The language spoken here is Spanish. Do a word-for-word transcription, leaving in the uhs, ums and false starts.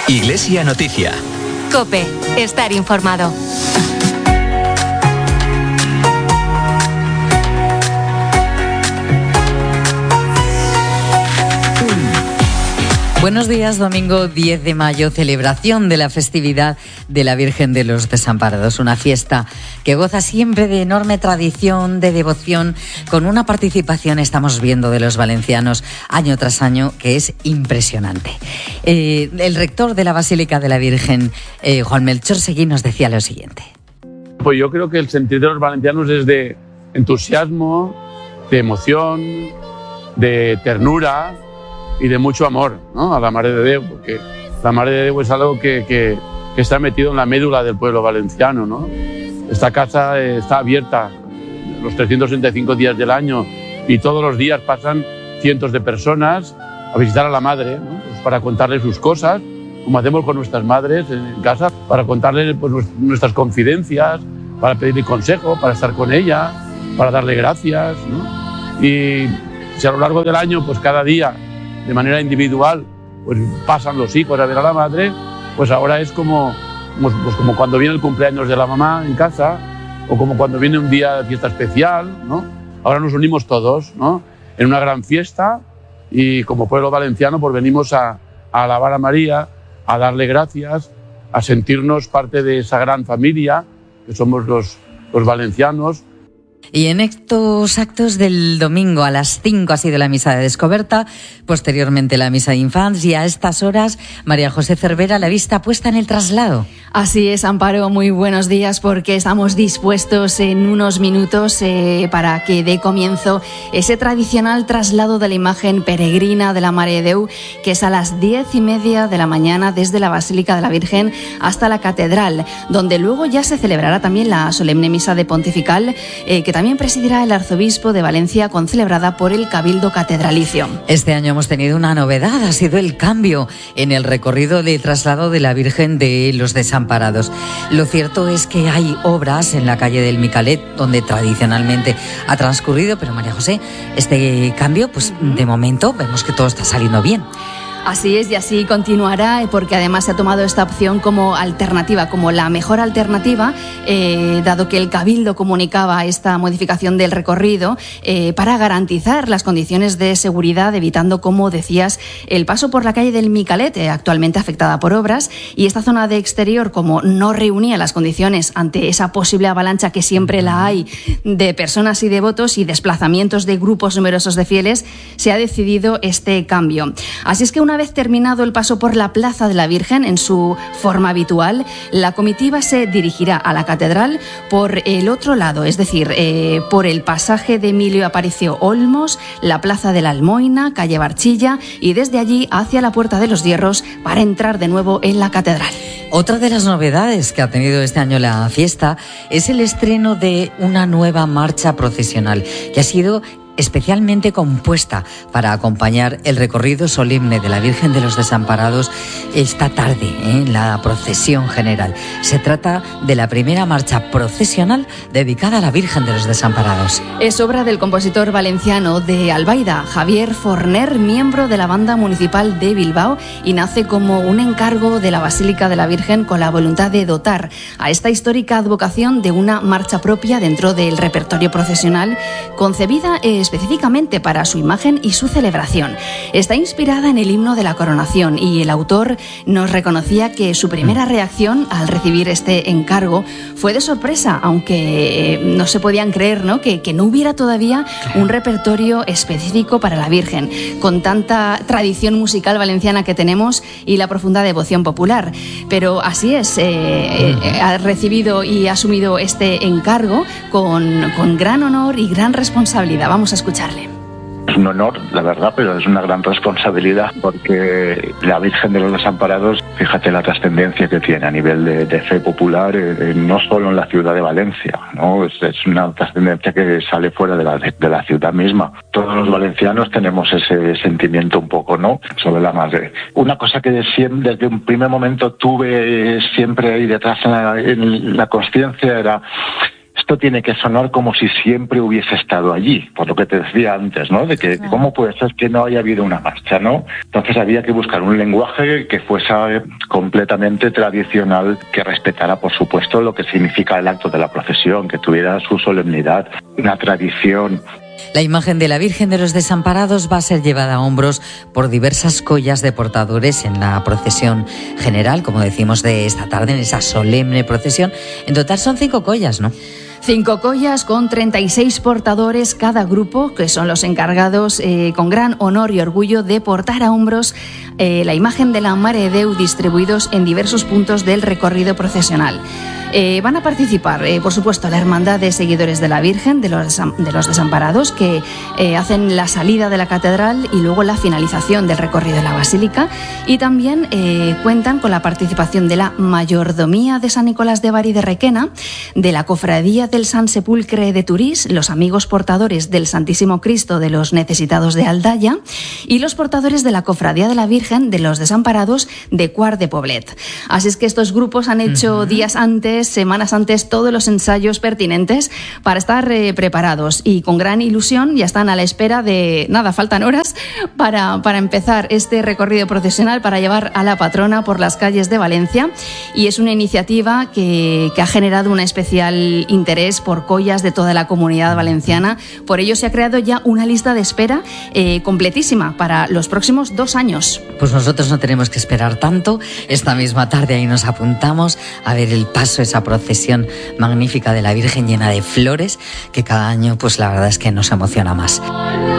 Iglesia Noticia. COPE. Estar informado. Buenos días, domingo diez de mayo, celebración de la festividad de la Virgen de los Desamparados, una fiesta que goza siempre de enorme tradición, de devoción, con una participación, estamos viendo, de los valencianos año tras año, que es impresionante. Eh, el rector de la Basílica de la Virgen, eh, Juan Melchor Seguí, nos decía lo siguiente. Pues yo creo que el sentir de los valencianos es de entusiasmo, de emoción, de ternura y de mucho amor, ¿no?, a la Mare de Déu, porque la Mare de Déu es algo que, que, que está metido en la médula del pueblo valenciano, ¿no? Esta casa está abierta los trescientos sesenta y cinco días del año y todos los días pasan cientos de personas a visitar a la Madre, ¿no?, pues para contarle sus cosas, como hacemos con nuestras madres en casa, para contarle pues, nuestras confidencias, para pedirle consejo, para estar con ella, para darle gracias, ¿no? Y si a lo largo del año, pues cada día, de manera individual, pues pasan los hijos a ver a la madre, pues ahora es como, pues, pues como cuando viene el cumpleaños de la mamá en casa, o como cuando viene un día de fiesta especial, ¿no? Ahora nos unimos todos, ¿no?, en una gran fiesta, y como pueblo valenciano pues venimos a, a alabar a María, a darle gracias, a sentirnos parte de esa gran familia que somos los, los valencianos. Y en estos actos del domingo a las cinco ha sido la misa de descoberta, posteriormente la misa de infants, y a estas horas María José Cervera, la vista puesta en el traslado. Así es, Amparo, muy buenos días, porque estamos dispuestos en unos minutos eh, para que dé comienzo ese tradicional traslado de la imagen peregrina de la Mare de Déu, que es a las diez y media de la mañana desde la Basílica de la Virgen hasta la Catedral, donde luego ya se celebrará también la solemne misa de pontifical, eh, que también presidirá el arzobispo de Valencia, concelebrada por el Cabildo Catedralicio. Este año hemos tenido una novedad, ha sido el cambio en el recorrido de traslado de la Virgen de los Desamparados. Lo cierto es que hay obras en la calle del Micalet, donde tradicionalmente ha transcurrido, pero María José, este cambio, pues de momento vemos que todo está saliendo bien. Así es, y así continuará, porque además se ha tomado esta opción como alternativa, como la mejor alternativa, eh, dado que el Cabildo comunicaba esta modificación del recorrido eh, para garantizar las condiciones de seguridad, evitando, como decías, el paso por la calle del Micalet, eh, actualmente afectada por obras, y esta zona de exterior, como no reunía las condiciones ante esa posible avalancha que siempre la hay de personas y devotos y desplazamientos de grupos numerosos de fieles, se ha decidido este cambio. Así es que una Una vez terminado el paso por la Plaza de la Virgen en su forma habitual, la comitiva se dirigirá a la Catedral por el otro lado, es decir, eh, por el pasaje de Emilio Aparicio Olmos, la Plaza de la Almoina, calle Barchilla, y desde allí hacia la Puerta de los Hierros para entrar de nuevo en la Catedral. Otra de las novedades que ha tenido este año la fiesta es el estreno de una nueva marcha procesional que ha sido especialmente compuesta para acompañar el recorrido solemne de la Virgen de los Desamparados esta tarde, ¿eh? en la procesión general. Se trata de la primera marcha procesional dedicada a la Virgen de los Desamparados. Es obra del compositor valenciano de Albaida, Javier Forner, miembro de la Banda Municipal de Bilbao, y nace como un encargo de la Basílica de la Virgen con la voluntad de dotar a esta histórica advocación de una marcha propia dentro del repertorio procesional, concebida eh, específicamente para su imagen y su celebración. Está inspirada en el himno de la coronación, y el autor nos reconocía que su primera reacción al recibir este encargo fue de sorpresa, aunque no se podían creer, ¿no?, que, que no hubiera todavía un repertorio específico para la Virgen, con tanta tradición musical valenciana que tenemos y la profunda devoción popular. Pero así es, eh, eh, ha recibido y asumido este encargo con, con gran honor y gran responsabilidad. Vamos a escucharle. Es un honor, la verdad, pero es una gran responsabilidad, porque la Virgen de los Desamparados, fíjate la trascendencia que tiene a nivel de, de fe popular, eh, no solo en la ciudad de Valencia, ¿no? Es, es una trascendencia que sale fuera de la, de, de la ciudad misma. Todos los valencianos tenemos ese sentimiento un poco, ¿no?, sobre la Madre. Una cosa que siempre, desde un primer momento tuve siempre ahí detrás en la, en la conciencia era... esto tiene que sonar como si siempre hubiese estado allí, por lo que te decía antes, ¿no? De que claro. ¿Cómo puede ser que no haya habido una marcha, ¿no? Entonces había que buscar un lenguaje que fuese completamente tradicional, que respetara, por supuesto, lo que significa el acto de la procesión, que tuviera su solemnidad, una tradición. La imagen de la Virgen de los Desamparados va a ser llevada a hombros por diversas collas de portadores en la procesión general, como decimos, de esta tarde, en esa solemne procesión. En total son cinco collas, ¿no? Cinco collas con treinta y seis portadores cada grupo, que son los encargados eh, con gran honor y orgullo de portar a hombros eh, la imagen de la Mare de Déu, distribuidos en diversos puntos del recorrido procesional. Eh, van a participar, eh, por supuesto, la Hermandad de Seguidores de la Virgen de los, de los Desamparados, que eh, hacen la salida de la catedral y luego la finalización del recorrido de la Basílica, y también eh, cuentan con la participación de la Mayordomía de San Nicolás de Bari de Requena, de la Cofradía del San Sepulcre de Turís, los amigos portadores del Santísimo Cristo de los Necesitados de Aldaya, y los portadores de la Cofradía de la Virgen de los Desamparados de Quart de Poblet. Así es que estos grupos han hecho uh-huh. días antes, semanas antes, todos los ensayos pertinentes para estar eh, preparados, y con gran ilusión ya están a la espera de, nada, faltan horas para, para empezar este recorrido procesional para llevar a la patrona por las calles de Valencia, y es una iniciativa que, que ha generado un especial interés por collas de toda la comunidad valenciana. Por ello se ha creado ya una lista de espera eh, completísima para los próximos dos años. Pues nosotros no tenemos que esperar tanto. Esta misma tarde ahí nos apuntamos a ver el paso, esa procesión magnífica de la Virgen llena de flores, que cada año pues la verdad es que nos emociona más.